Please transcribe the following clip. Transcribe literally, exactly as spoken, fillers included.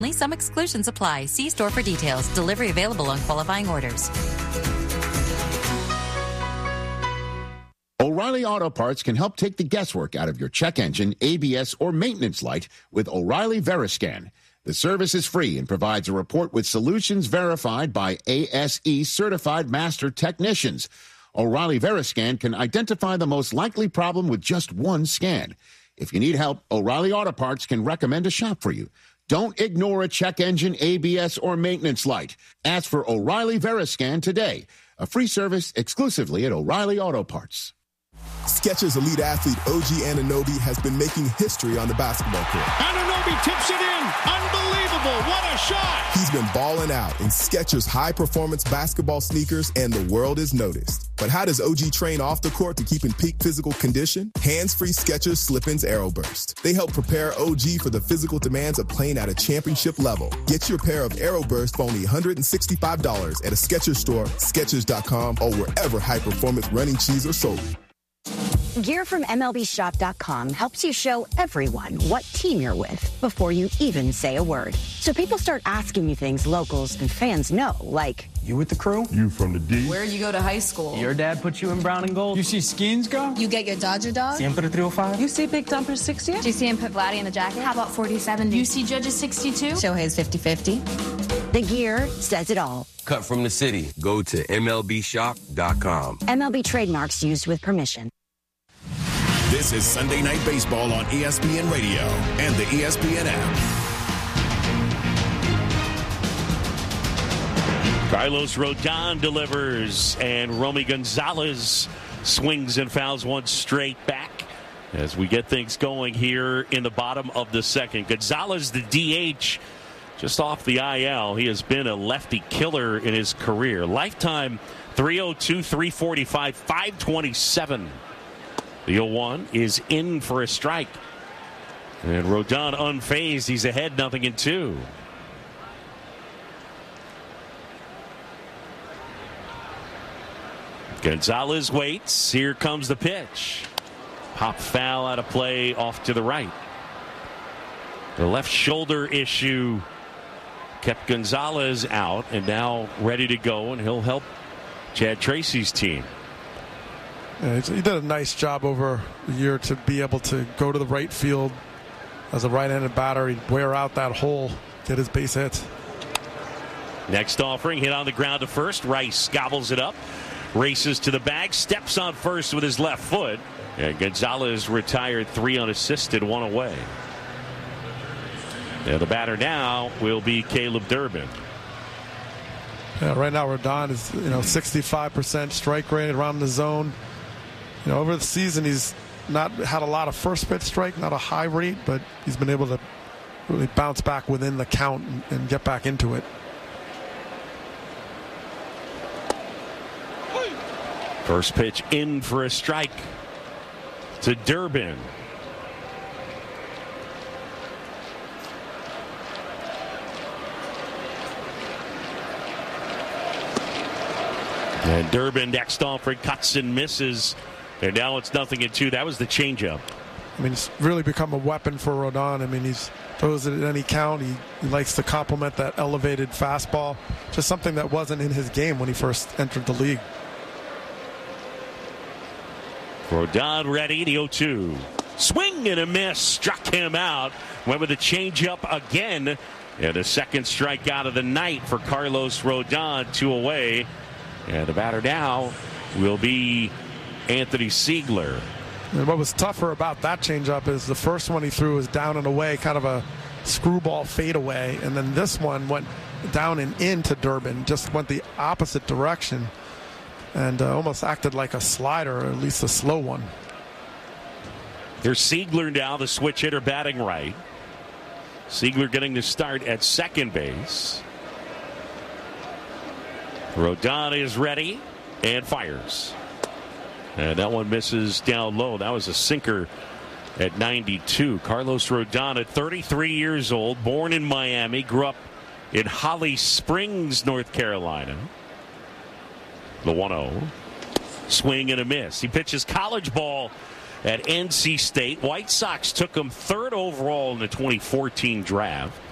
Some exclusions apply. See store for details. Delivery available on qualifying orders. O'Reilly Auto Parts can help take the guesswork out of your check engine, A B S, or maintenance light with O'Reilly Veriscan. The service is free and provides a report with solutions verified by A S E certified master technicians. O'Reilly Veriscan can identify the most likely problem with just one scan. If you need help, O'Reilly Auto Parts can recommend a shop for you. Don't ignore a check engine, A B S, or maintenance light. Ask for O'Reilly Veriscan today. A free service exclusively at O'Reilly Auto Parts. Skechers elite athlete O G Anunoby has been making history on the basketball court. Anunoby tips it in. Unbelievable. What a shot. He's been balling out in Skechers high-performance basketball sneakers, and the world has noticed. But how does O G train off the court to keep in peak physical condition? Hands-free Skechers Slip-ins Aeroburst. They help prepare O G for the physical demands of playing at a championship level. Get your pair of Aeroburst for only one hundred sixty-five dollars at a Skechers store, Skechers dot com, or wherever high-performance running shoes are sold. Gear from M L B Shop dot com helps you show everyone what team you're with before you even say a word. So people start asking you things locals and fans know, like, you with the crew? You from the D? Where'd you go to high school? Your dad put you in brown and gold? You see Skeens go? You get your Dodger dog? Siempre three oh five? You see Big Dumper sixty? Do you see him put Vladdy in the jacket? How about forty seventy? You see Judge's sixty-two? Shohei's fifty fifty? The gear says it all. Cut from the city. Go to M L B Shop dot com. M L B trademarks used with permission. This is Sunday Night Baseball on E S P N Radio and the E S P N app. Carlos Rodon delivers, and Romy Gonzalez swings and fouls one straight back as we get things going here in the bottom of the second. Gonzalez, the D H, just off the I L. He has been a lefty killer in his career. Lifetime three oh two, three forty-five, five twenty-seven. The oh one is in for a strike. And Rodon unfazed. He's ahead, nothing in two. Gonzalez waits. Here comes the pitch. Pop foul out of play off to the right. The left shoulder issue kept Gonzalez out and now ready to go, and he'll help Chad Tracy's team. Yeah, he did a nice job over the year to be able to go to the right field as a right-handed batter. He'd wear out that hole, get his base hits. Next offering, hit on the ground to first. Rice gobbles it up, races to the bag, steps on first with his left foot. And Gonzalez retired three unassisted, one away. Yeah, the batter now will be Caleb Durbin. Yeah, right now Rodon is, you know, sixty-five percent strike rate around the zone. You know, over the season, he's not had a lot of first pitch strike, not a high rate, but he's been able to really bounce back within the count and, and get back into it. First pitch in for a strike to Durbin. And Durbin next offering cuts and misses. And now it's nothing in two. That was the changeup. I mean, it's really become a weapon for Rodon. I mean, he's throws it at any count. He, he likes to complement that elevated fastball. Just something that wasn't in his game when he first entered the league. Rodon ready, the oh two. Swing and a miss. Struck him out. Went with a changeup again. And a second strikeout of the night for Carlos Rodon. Two away. And the batter now will be Anthony Siegler. And what was tougher about that changeup is the first one he threw was down and away, kind of a screwball fadeaway, and then this one went down and into Durbin, just went the opposite direction, and uh, almost acted like a slider, or at least a slow one. Here's Siegler now, the switch hitter batting right. Siegler getting the start at second base. Rodon is ready and fires. And that one misses down low. That was a sinker at ninety-two. Carlos Rodon at thirty-three years old, born in Miami, grew up in Holly Springs, North Carolina. The one oh. Swing and a miss. He pitches college ball at N C State. White Sox took him third overall in the twenty fourteen draft.